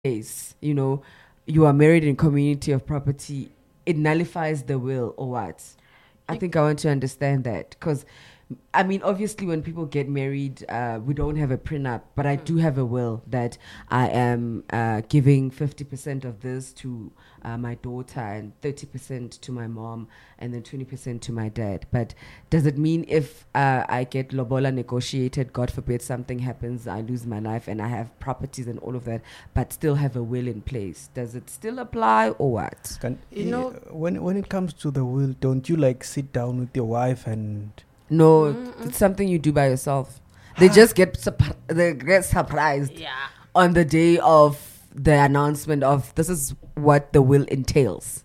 case, you are married in community of property, it nullifies the will or what? I think I want to understand that because, I mean, obviously when people get married, we don't have a prenup, but I do have a will that I am giving 50% of this to my daughter and 30% to my mom and then 20% to my dad. But does it mean if I get lobola negotiated, God forbid something happens, I lose my life and I have properties and all of that, but still have a will in place, does it still apply or what? When it comes to the will, don't you sit down with your wife and... No, it's something you do by yourself. They just get surprised on the day of the announcement of this is what the will entails.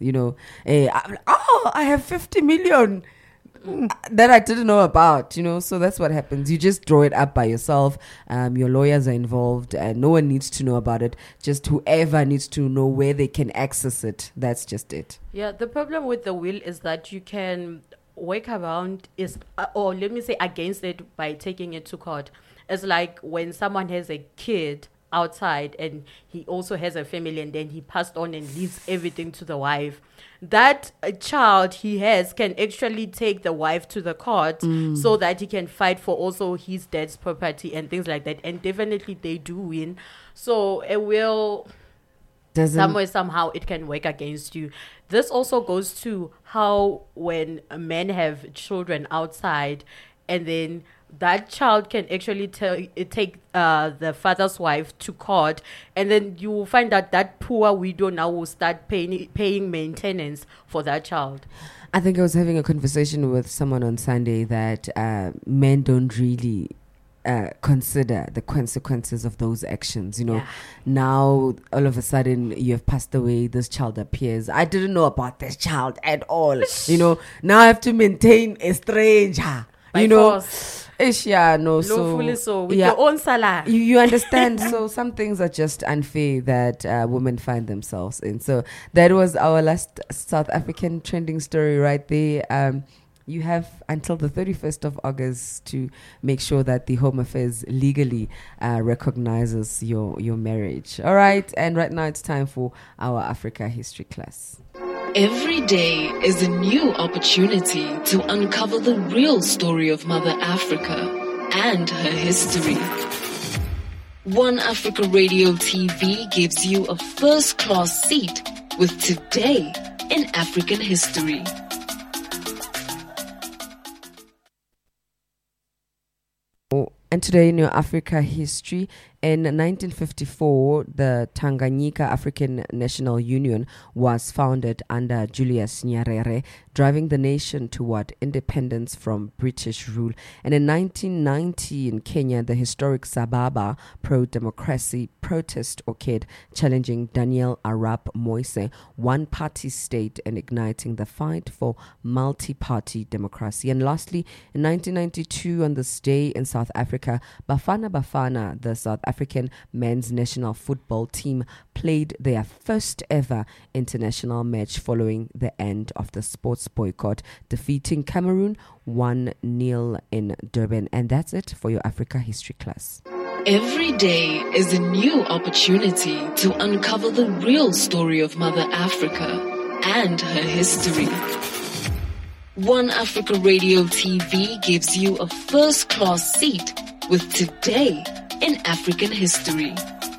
I have 50 million that I didn't know about. So that's what happens. You just draw it up by yourself. Your lawyers are involved, and no one needs to know about it. Just whoever needs to know where they can access it. That's just it. Yeah, the problem with the will is that you can work around or let me say against it by taking it to court. It's like when someone has a kid outside and he also has a family and then he passed on and leaves everything to the wife. That child he has can actually take the wife to the court so that he can fight for also his dad's property and things like that. And definitely they do win. So it will... somehow it can work against you. This also goes to how when men have children outside and then that child can actually take the father's wife to court, and then you will find that poor widow now will start paying maintenance for that child. I think I was having a conversation with someone on Sunday that men don't really consider the consequences of those actions. Now all of a sudden you have passed away, this child appears, I didn't know about this child at all. Now I have to maintain a stranger by force. With your own salary. You understand. So some things are just unfair that women find themselves in. So that was our last South African trending story right there. You have until the 31st of August to make sure that the Home Affairs legally recognizes your marriage. All right. And right now it's time for our Africa history class. Every day is a new opportunity to uncover the real story of Mother Africa and her history. One Africa Radio TV gives you a first-class seat with Today in African History. And today in your Africa history, in 1954, the Tanganyika African National Union was founded under Julius Nyerere, driving the nation toward independence from British rule. And in 1990 in Kenya, the historic Sababa pro-democracy protest occurred, challenging Daniel Arap Moise one-party state and igniting the fight for multi-party democracy. And lastly, in 1992 on this day in South Africa, Bafana Bafana, the South African men's national football team, played their first ever international match following the end of the sports boycott, defeating Cameroon 1-0 in Durban. And that's it for your Africa history class. Every day is a new opportunity to uncover the real story of Mother Africa and her history. One Africa Radio TV gives you a first-class seat with Today in African History.